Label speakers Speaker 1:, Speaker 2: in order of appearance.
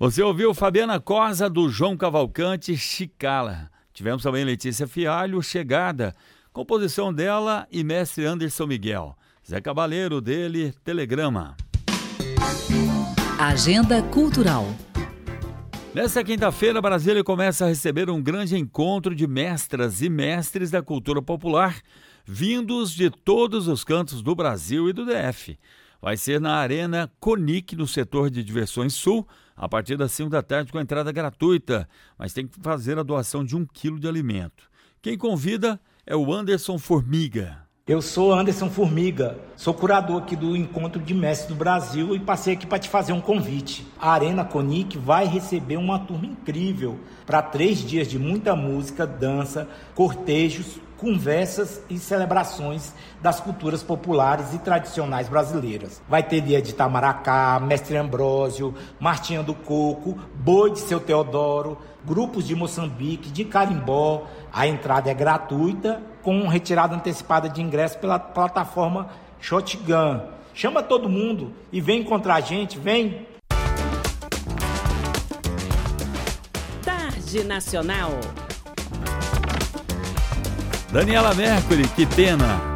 Speaker 1: Você ouviu Fabiana Cosa, do João Cavalcante, Chicala. Tivemos também Letícia Fialho, Chegada, composição dela e mestre Anderson Miguel. Zé Cabaleiro, dele, Telegrama.
Speaker 2: Agenda Cultural.
Speaker 1: Nesta quinta-feira, Brasília começa a receber um grande encontro de mestras e mestres da cultura popular, vindos de todos os cantos do Brasil e do DF. Vai ser na Arena Conic, no setor de diversões sul, a partir das 5 da tarde, com entrada gratuita, mas tem que fazer a doação de 1 quilo de alimento. Quem convida é o Anderson Formiga.
Speaker 3: Eu sou Anderson Formiga, sou curador aqui do Encontro de Mestres do Brasil e passei aqui para te fazer um convite. A Arena Conic vai receber uma turma incrível para 3 dias de muita música, dança, cortejos, conversas e celebrações das culturas populares e tradicionais brasileiras. Vai ter dia de Itamaracá, Mestre Ambrósio, Martinha do Coco, Boi de Seu Teodoro, grupos de Moçambique, de Carimbó. A entrada é gratuita, com retirada antecipada de ingresso pela plataforma Shotgun. Chama todo mundo e vem encontrar a gente, vem!
Speaker 4: Tarde Nacional.
Speaker 1: Daniela Mercury, que pena.